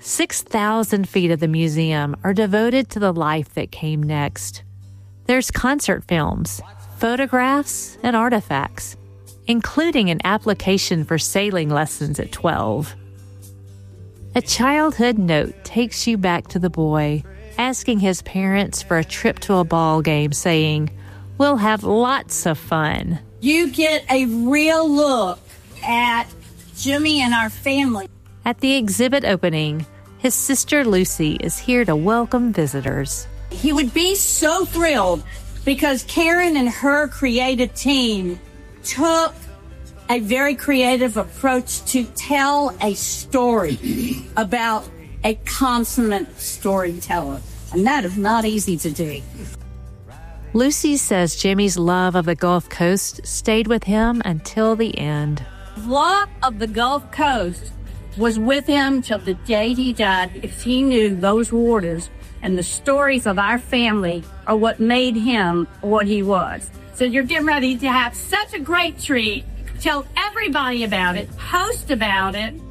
6,000 feet of the museum are devoted to the life that came next. There's concert films, photographs, and artifacts, including an application for sailing lessons at 12. A childhood note takes you back to the boy, asking his parents for a trip to a ball game, saying, "We'll have lots of fun." You get a real look at Jimmy and our family. At the exhibit opening, his sister Lucy is here to welcome visitors. He would be so thrilled because Karen and her creative team took a very creative approach to tell a story about a consummate storyteller. And that is not easy to do. Lucy says Jimmy's love of the Gulf Coast stayed with him until the end. Love of the Gulf Coast was with him till the day he died because he knew those waters and the stories of our family are what made him what he was. So you're getting ready to have such a great treat. Tell everybody about it, post about it,